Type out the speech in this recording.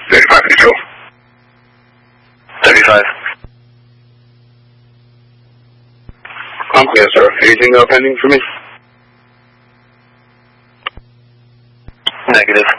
35 control. 35. Yes, sir. Anything pending for me? Negative.